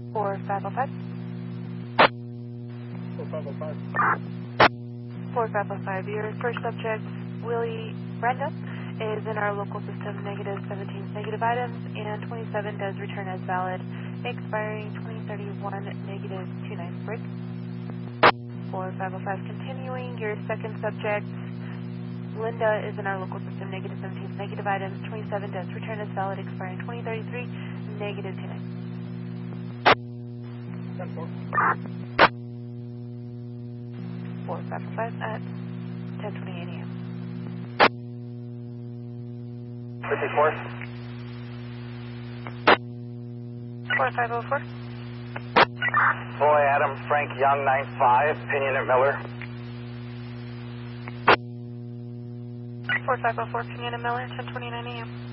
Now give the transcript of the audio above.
4505. 4505. 4505. Your first subject, Willie Brenda, is in our local system, negative 17 negative items, and 27 does return as valid, expiring 2031, negative 29 break. 4505 continuing. Your second subject, Linda, is in our local system, negative 17 negative items, 27 does return as valid, expiring 2033, negative 29. 10-4. 4505 at 10:28 a.m. 54. 4504. Boy, Adam, Frank Young, 95, Pinion at Miller. 4504, Pinion and Miller, 10:29 a.m.